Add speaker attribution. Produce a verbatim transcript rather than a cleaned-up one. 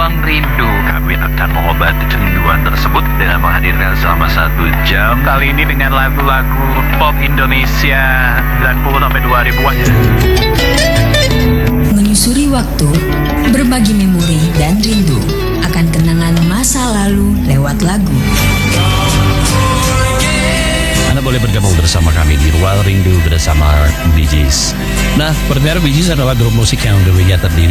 Speaker 1: Ruang Rindu. Kami akan mengobati kerinduan tersebut dengan menghadirkan selama satu jam. Kali ini dengan lagu-lagu pop Indonesia sembilan puluh sampai dua ribuan.
Speaker 2: Menyusuri waktu, berbagi memori dan rindu akan kenangan masa lalu lewat lagu.
Speaker 3: Anda boleh bergabung bersama kami di Ruang Rindu bersama Bee Gees. Nah, pendengar, Bee Gees adalah grup musik yang dulunya terdiri